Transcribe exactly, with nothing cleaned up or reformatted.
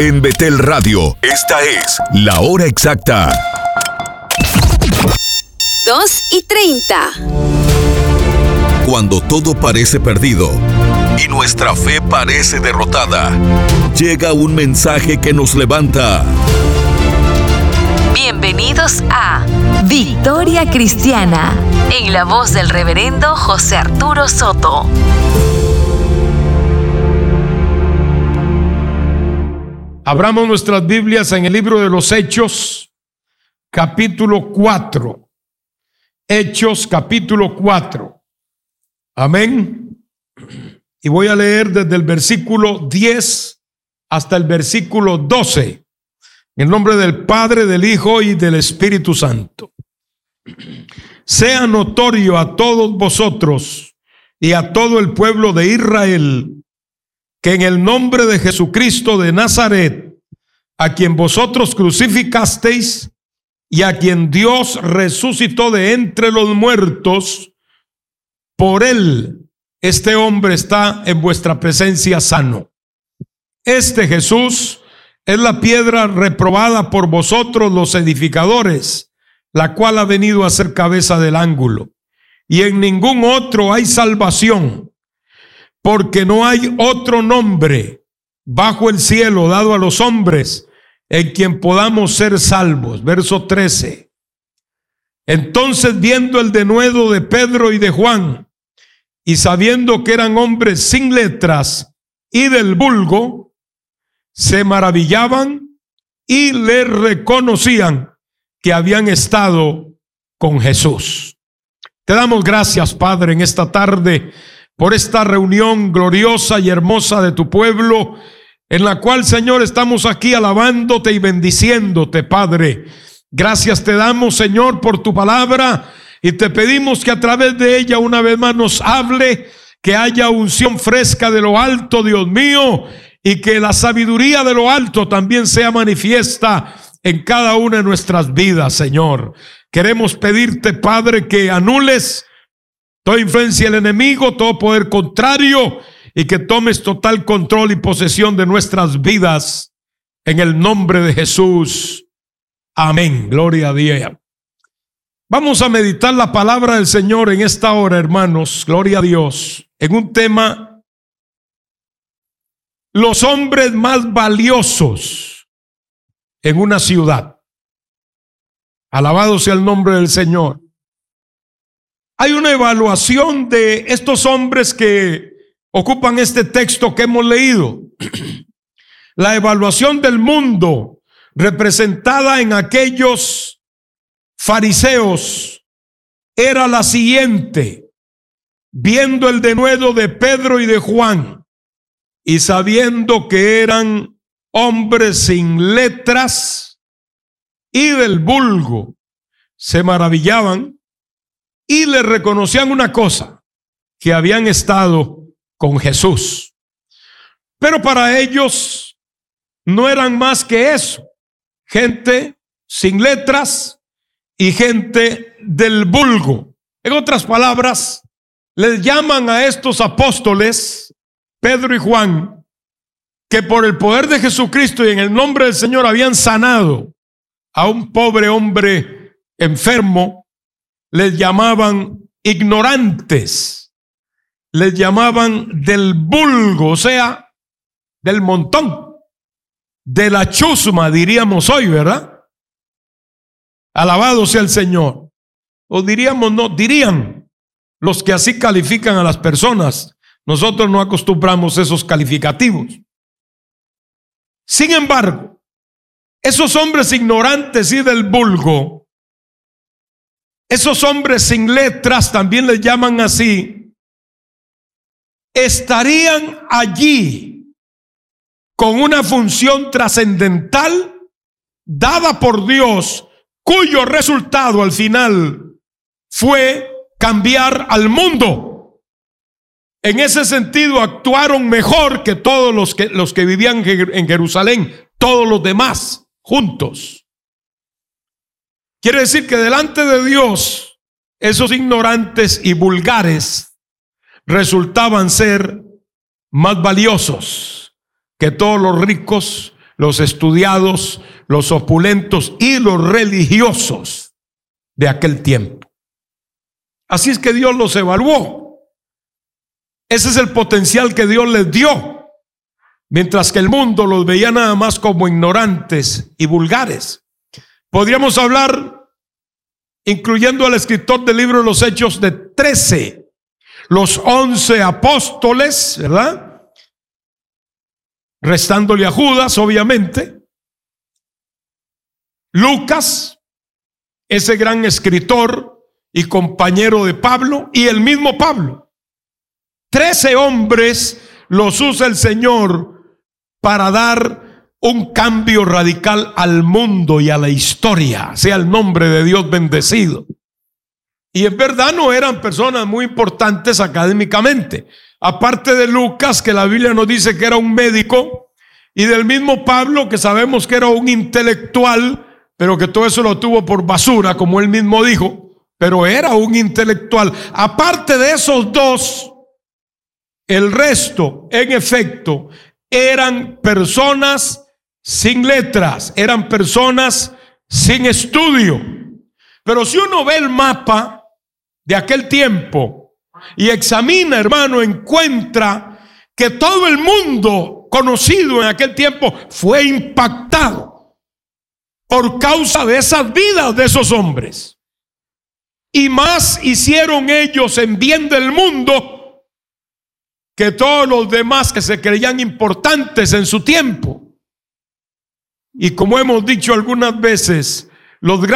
En Betel Radio, esta es la hora exacta. dos y treinta. Cuando todo parece perdido y nuestra fe parece derrotada, llega un mensaje que nos levanta. Bienvenidos a Victoria Cristiana, en la voz del reverendo José Arturo Soto. Abramos nuestras Biblias en el libro de los Hechos, capítulo cuatro. Hechos, capítulo cuatro. Amén. Y voy a leer desde el versículo diez hasta el versículo doce. En el nombre del Padre, del Hijo y del Espíritu Santo. Sea notorio a todos vosotros y a todo el pueblo de Israel que en el nombre de Jesucristo de Nazaret, a quien vosotros crucificasteis y a quien Dios resucitó de entre los muertos, por él este hombre está en vuestra presencia sano. Este Jesús es la piedra reprobada por vosotros los edificadores, la cual ha venido a ser cabeza del ángulo. Y en ningún otro hay salvación, porque no hay otro nombre bajo el cielo dado a los hombres en quien podamos ser salvos. Verso trece. Entonces, viendo el denuedo de Pedro y de Juan, y sabiendo que eran hombres sin letras y del vulgo, se maravillaban y le reconocían que habían estado con Jesús. Te damos gracias, Padre, en esta tarde por esta reunión gloriosa y hermosa de tu pueblo, en la cual, Señor, estamos aquí alabándote y bendiciéndote, Padre. Gracias te damos, Señor, por tu palabra, y te pedimos que a través de ella una vez más nos hable, que haya unción fresca de lo alto, Dios mío, y que la sabiduría de lo alto también sea manifiesta en cada una de nuestras vidas, Señor. Queremos pedirte, Padre, que anules toda influencia del enemigo, todo poder contrario, y que tomes total control y posesión de nuestras vidas, en el nombre de Jesús. Amén. Gloria a Dios. Vamos a meditar la palabra del Señor en esta hora, hermanos. Gloria a Dios. En un tema: los hombres más valiosos en una ciudad. Alabado sea el nombre del Señor. Hay una evaluación de estos hombres que ocupan este texto que hemos leído. La evaluación del mundo representada en aquellos fariseos era la siguiente: viendo el denuedo de Pedro y de Juan y sabiendo que eran hombres sin letras y del vulgo, se maravillaban y le reconocían una cosa, que habían estado con Jesús. Pero para ellos no eran más que eso: gente sin letras y gente del vulgo. En otras palabras, les llaman a estos apóstoles, Pedro y Juan, que por el poder de Jesucristo y en el nombre del Señor habían sanado a un pobre hombre enfermo. Les llamaban ignorantes, les llamaban del vulgo, o sea, del montón, de la chusma, diríamos hoy, ¿verdad? Alabado sea el Señor. O diríamos, no, dirían los que así califican a las personas. Nosotros no acostumbramos esos calificativos. Sin embargo, esos hombres ignorantes y del vulgo, esos hombres sin letras, también les llaman así, estarían allí con una función trascendental dada por Dios, cuyo resultado al final fue cambiar al mundo. En ese sentido actuaron mejor que todos los que, los que vivían en Jerusalén, todos los demás juntos. Quiere decir que delante de Dios, esos ignorantes y vulgares resultaban ser más valiosos que todos los ricos, los estudiados, los opulentos y los religiosos de aquel tiempo. Así es que Dios los evaluó. Ese es el potencial que Dios les dio, mientras que el mundo los veía nada más como ignorantes y vulgares. Podríamos hablar, incluyendo al escritor del libro de los Hechos, de trece, los once apóstoles, ¿verdad? Restándole a Judas, obviamente. Lucas, ese gran escritor y compañero de Pablo, y el mismo Pablo. Trece hombres los usa el Señor para dar un cambio radical al mundo y a la historia. Sea el nombre de Dios bendecido. Y en verdad no eran personas muy importantes académicamente. Aparte de Lucas, que la Biblia nos dice que era un médico, y del mismo Pablo, que sabemos que era un intelectual, pero que todo eso lo tuvo por basura, como él mismo dijo, pero era un intelectual. Aparte de esos dos, el resto, en efecto, eran personas sin letras, eran personas sin estudio. Pero si uno ve el mapa de aquel tiempo y examina, hermano, encuentra que todo el mundo conocido en aquel tiempo fue impactado por causa de esas vidas de esos hombres. Y más hicieron ellos en bien del mundo que todos los demás que se creían importantes en su tiempo. Y como hemos dicho algunas veces, los grandes